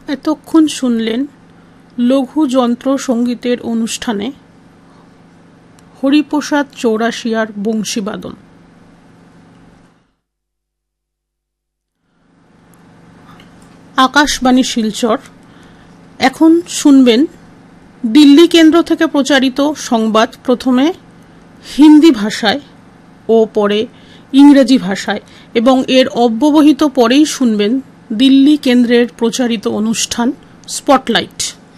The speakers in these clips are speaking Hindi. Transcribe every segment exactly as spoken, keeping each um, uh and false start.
এতক্ষণ শুনলেন লঘু যন্ত্র সঙ্গীতের অনুষ্ঠানে হরিপ্রসাদ চৌরাশিয়ার বংশীবাদন। আকাশবাণী শিলচর। এখন শুনবেন দিল্লি কেন্দ্র থেকে প্রচারিত সংবাদ, প্রথমে হিন্দি ভাষায় ও পরে ইংরেজি ভাষায়, এবং এর অব্যবহিত পরেই শুনবেন দিল্লি কেন্দ্রের প্রচারিত অনুষ্ঠান স্পটলাইট।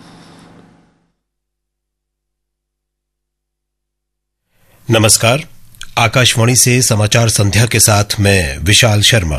नमस्कार, आकाशवाणी से समाचार संध्या के साथ मैं विशाल शर्मा।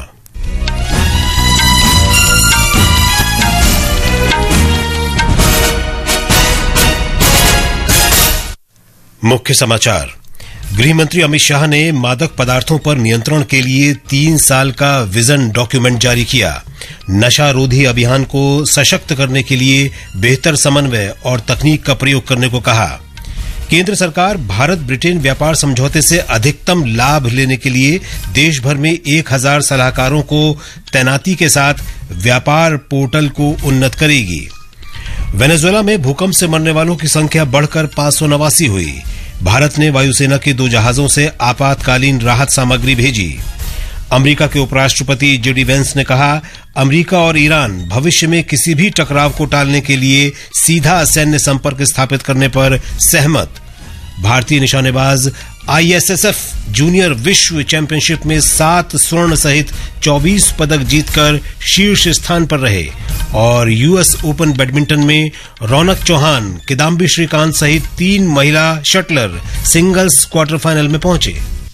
मुख्य समाचार। गृहमंत्री अमित शाह ने मादक पदार्थों पर नियंत्रण के लिए तीन साल का विजन डॉक्यूमेंट जारी किया। नशा रोधी अभियान को सशक्त करने के लिए बेहतर समन्वय और तकनीक का प्रयोग करने को कहा। केंद्र सरकार भारत ब्रिटेन व्यापार समझौते से अधिकतम लाभ लेने के लिए देश भर में एक हजार सलाहकारों को तैनाती के साथ व्यापार पोर्टल को उन्नत करेगी। वेनेजुएला में भूकंप से मरने वालों की संख्या बढ़कर पांच सौ नवासी हुई। भारत ने वायुसेना के दो जहाजों से आपातकालीन राहत सामग्री भेजी। अमेरिका के उपराष्ट्रपति जेडी वेंस ने कहा, अमेरिका और ईरान भविष्य में किसी भी टकराव को टालने के लिए सीधा सैन्य संपर्क स्थापित करने पर सहमत। भारतीय निशानेबाज आईएसएसएफ जूनियर विश्व चैंपियनशिप में सात स्वर्ण सहित चौबीस पदक जीतकर शीर्ष स्थान पर रहे। और यूएस ओपन बैडमिंटन में रौनक चौहान, किदाम्बी श्रीकांत सहित तीन महिला शटलर सिंगल्स क्वार्टर फाइनल में पहुंचे।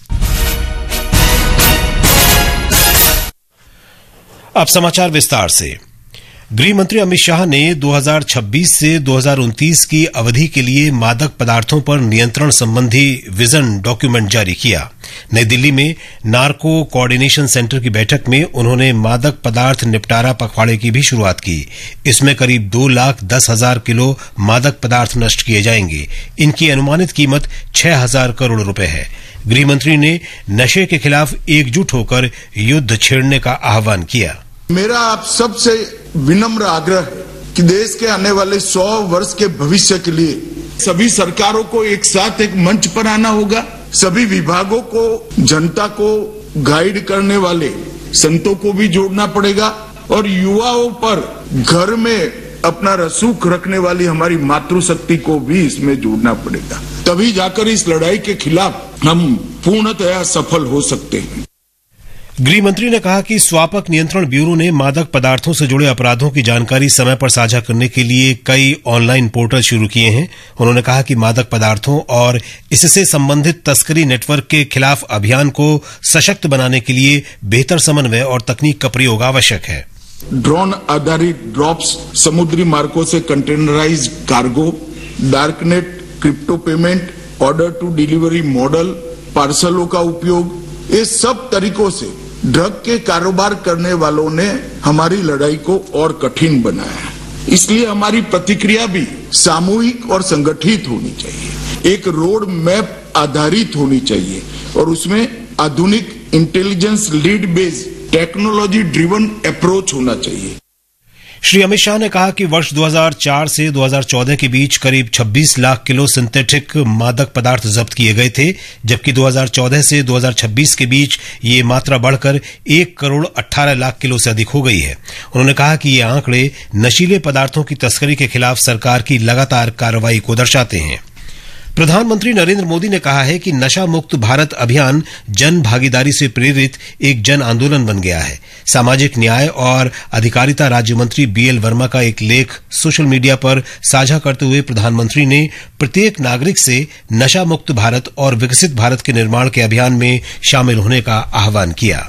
अब समाचार विस्तार से। गृहमंत्री अमित शाह ने दो हज़ार छब्बीस से दो हज़ार उनतीस की अवधि के लिए मादक पदार्थों पर नियंत्रण संबंधी विजन डॉक्यूमेंट जारी किया। नई दिल्ली में नार्को कोऑर्डिनेशन सेंटर की बैठक में उन्होंने मादक पदार्थ निपटारा पखवाड़े की भी शुरुआत की। इसमें करीब दो लाख दस हजार किलो मादक पदार्थ नष्ट किए जाएंगे। इनकी अनुमानित कीमत छह हजार करोड़ रुपए है। गृहमंत्री ने नशे के खिलाफ एकजुट होकर युद्ध छेड़ने का आह्वान किया। मेरा आप सबसे विनम्र आग्रह है कि देश के आने वाले सौ वर्ष के भविष्य के लिए सभी सरकारों को एक साथ एक मंच पर आना होगा। सभी विभागों को, जनता को गाइड करने वाले संतों को भी जोड़ना पड़ेगा और युवाओं पर घर में अपना रसूख रखने वाली हमारी मातृशक्ति को भी इसमें जोड़ना पड़ेगा। तभी जाकर इस लड़ाई के खिलाफ हम पूर्णतया सफल हो सकते हैं। गृहमंत्री ने कहा कि स्वापक नियंत्रण ब्यूरो ने मादक पदार्थों से जुड़े अपराधों की जानकारी समय पर साझा करने के लिए कई ऑनलाइन पोर्टल शुरू किए हैं। उन्होंने कहा कि मादक पदार्थों और इससे संबंधित तस्करी नेटवर्क के खिलाफ अभियान को सशक्त बनाने के लिए बेहतर समन्वय और तकनीक का प्रयोग आवश्यक है। ड्रोन आधारित ड्रॉप्स, समुद्री मार्गों से containerised cargo, darknet, crypto payment, order to delivery model, पार्सलों का उपयोग, ये सब तरीकों से ड्रग के कारोबार करने वालों ने हमारी लड़ाई को और कठिन बनाया है। इसलिए हमारी प्रतिक्रिया भी सामूहिक और संगठित होनी चाहिए, एक रोड मैप आधारित होनी चाहिए और उसमें आधुनिक intelligence lead based technology driven approach होना चाहिए। श्री अमित शाह ने कहा कि वर्ष दो हज़ार चार से दो हज़ार चौदह के बीच करीब छब्बीस लाख किलो सिंथेटिक मादक पदार्थ जब्त किए गए थे, जबकि दो हज़ार चौदह से दो हज़ार छब्बीस के बीच ये मात्रा बढ़कर एक करोड़ अठारह लाख किलो से अधिक हो गई है। उन्होंने कहा कि ये आंकड़े नशीले पदार्थों की तस्करी के खिलाफ सरकार की लगातार कार्रवाई को दर्शाते हैं। प्रधानमंत्री नरेंद्र मोदी ने कहा है कि नशा मुक्त भारत अभियान जन भागीदारी से प्रेरित एक जन आंदोलन बन गया है। सामाजिक न्याय और अधिकारिता राज्य मंत्री बीएल वर्मा का एक लेख सोशल मीडिया पर साझा करते हुए प्रधानमंत्री ने प्रत्येक नागरिक से नशा मुक्त भारत और विकसित भारत के निर्माण के अभियान में शामिल होने का आह्वान किया।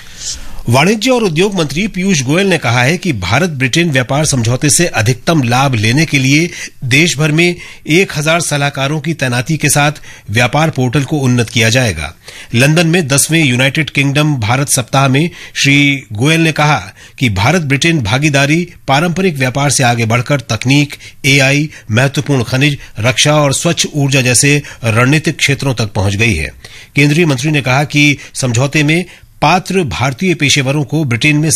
वाणिज्य और उद्योग मंत्री पीयूष गोयल ने कहा है कि भारत ब्रिटेन व्यापार समझौते से अधिकतम लाभ लेने के लिए देश भर में एक हजार सलाहकारों की तैनाती के साथ व्यापार पोर्टल को उन्नत किया जाएगा। लंदन में दसवें यूनाइटेड किंगडम भारत सप्ताह में श्री गोयल ने कहा कि भारत ब्रिटेन भागीदारी पारंपरिक व्यापार से आगे बढ़कर तकनीक, एआई, महत्वपूर्ण खनिज, रक्षा और स्वच्छ ऊर्जा जैसे रणनीतिक क्षेत्रों तक पहुंच गई है। केंद्रीय मंत्री ने कहा कि समझौते में पात्र भारतीय पेशेवरों को ब्रिटेन में